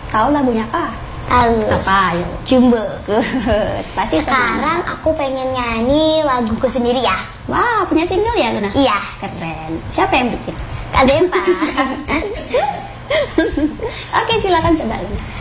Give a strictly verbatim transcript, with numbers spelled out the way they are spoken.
Tahu lagunya apa? Tahu. Apa? Ayo. Jumbo. Pasti Sekarang aku pengen nyanyi laguku sendiri ya. Wah, punya single ya Luna? Iya. Keren. Siapa yang bikin? Kak Zepa. Oke, silakan coba Luna.